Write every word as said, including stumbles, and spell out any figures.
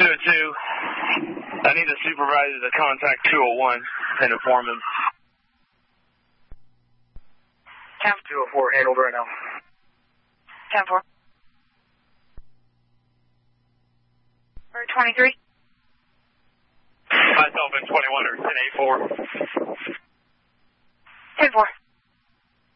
two oh two. I need the supervisor to contact two oh one and inform him. two oh four, handled right now. ten four. Or twenty-three. Myself and twenty-one are ten eight four. ten four.